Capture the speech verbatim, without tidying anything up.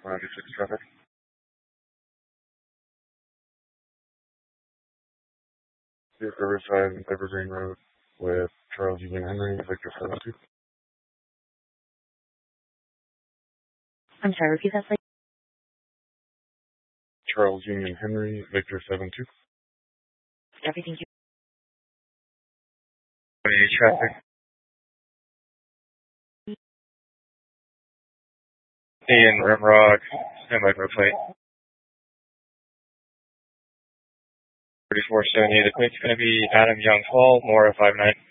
ninety-six traffic. Here's Riverside and Evergreen Road with Charles Union Henry, Victor seven two. I'm sorry, repeat that, please. Charles Union Henry, Victor seven two. Everything you... Traffic. Ian Rimrock, standby for a plate. thirty-four seventy, the plate's going to be Adam Young Hall, Mora five nine.